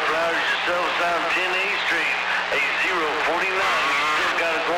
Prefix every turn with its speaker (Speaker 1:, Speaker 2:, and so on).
Speaker 1: flowers yourself down 10A Street, 8049. You still got a